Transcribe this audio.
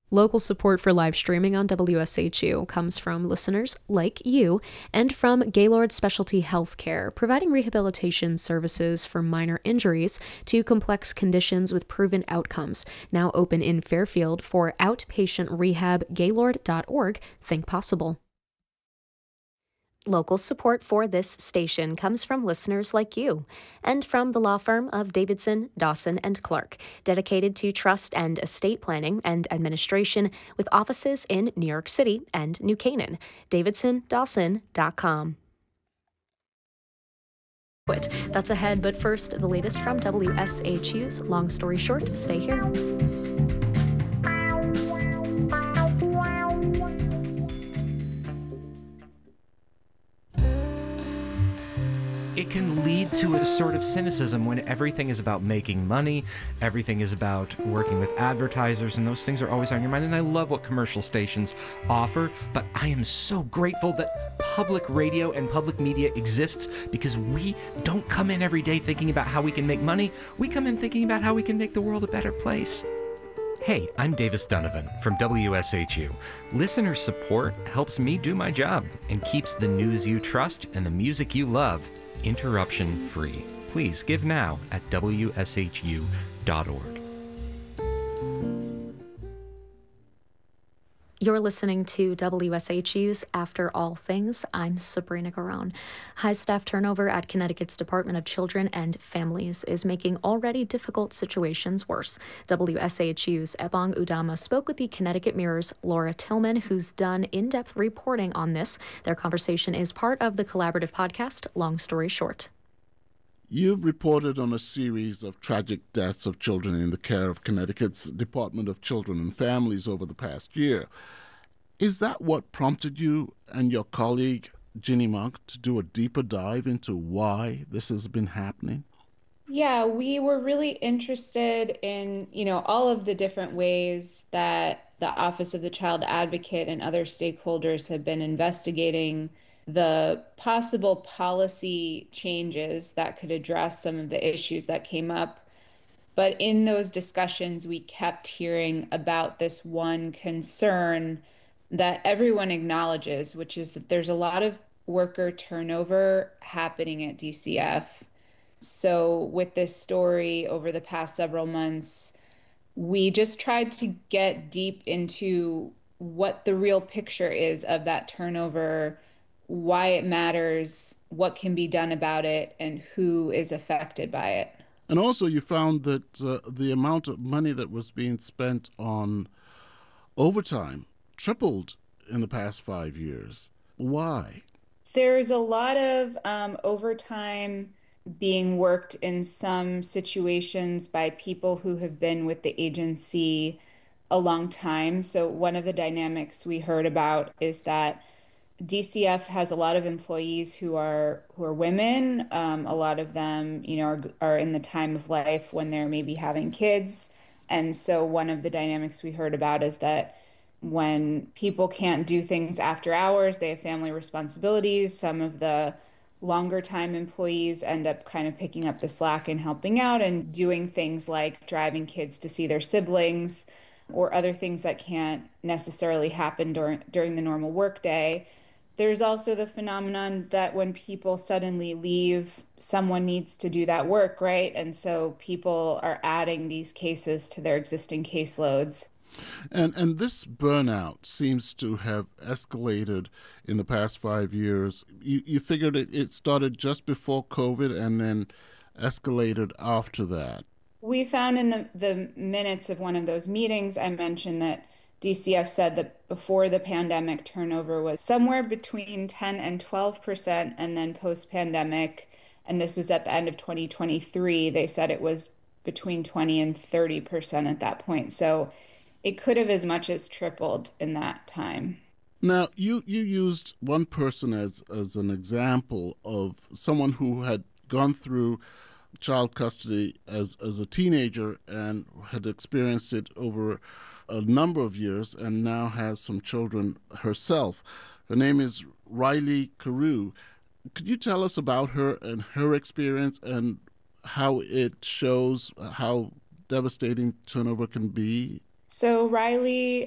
Local support for live streaming on WSHU comes from listeners like you and from Gaylord Specialty Healthcare, providing rehabilitation services for minor injuries to complex conditions with proven outcomes. Now open in Fairfield for outpatient rehab. Gaylord.org. Think possible. Local support for this station comes from listeners like you and from the law firm of Davidson, Dawson, and Clark, dedicated to trust and estate planning and administration with offices in New York City and New Canaan. DavidsonDawson.com. That's ahead, but first, the latest from WSHU's Long Story Short. Stay here. It can lead to a sort of cynicism when everything is about making money, everything is about working with advertisers, and those things are always on your mind. And I love what commercial stations offer, but I am so grateful that public radio and public media exists, because we don't come in every day thinking about how we can make money. We come in thinking about how we can make the world a better place. Hey, I'm Davis Donovan from WSHU. Listener support helps me do my job and keeps the news you trust and the music you love interruption-free. Please give now at WSHU.org. You're listening to WSHU's After All Things. I'm Sabrina Garone. High staff turnover at Connecticut's Department of Children and Families is making already difficult situations worse. WSHU's Ebong Udama spoke with the Connecticut Mirror's Laura Tillman, who's done in-depth reporting on this. Their conversation is part of the collaborative podcast, Long Story Short. You've reported on a series of tragic deaths of children in the care of Connecticut's Department of Children and Families over the past year. Is that what prompted you and your colleague, Ginny Monk, to do a deeper dive into why this has been happening? Yeah, we were really interested in, all of the different ways that the Office of the Child Advocate and other stakeholders have been investigating the possible policy changes that could address some of the issues that came up. But in those discussions, we kept hearing about this one concern that everyone acknowledges, which is that there's a lot of worker turnover happening at DCF. So with this story over the past several months, we just tried to get deep into what the real picture is of that turnover, why it matters, what can be done about it, and who is affected by it. And also you found that the amount of money that was being spent on overtime tripled in the past 5 years. Why? There's a lot of overtime being worked in some situations by people who have been with the agency a long time. So one of the dynamics we heard about is that DCF has a lot of employees who are women. A lot of them, are in the time of life when they're maybe having kids. And so one of the dynamics we heard about is that when people can't do things after hours, they have family responsibilities. Some of the longer time employees end up kind of picking up the slack and helping out and doing things like driving kids to see their siblings or other things that can't necessarily happen during the normal workday. There's also the phenomenon that when people suddenly leave, someone needs to do that work, right? And so people are adding these cases to their existing caseloads. And this burnout seems to have escalated in the past 5 years. You figured it started just before COVID and then escalated after that. We found in the minutes of one of those meetings, I mentioned that DCF said that before the pandemic, turnover was somewhere between 10 and 12%, and then post-pandemic, and this was at the end of 2023, they said it was between 20 and 30% at that point. So it could have as much as tripled in that time. Now, you used one person as an example of someone who had gone through child custody as a teenager and had experienced it over a number of years and now has some children herself. Her name is Riley Carew. Could you tell us about her and her experience and how it shows how devastating turnover can be? So Riley